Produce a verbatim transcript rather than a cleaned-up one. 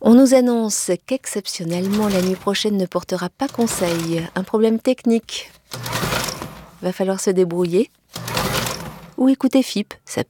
On nous annonce qu'exceptionnellement la nuit prochaine ne portera pas conseil. Un problème technique. Va falloir se débrouiller. Ou écouter F I P, ça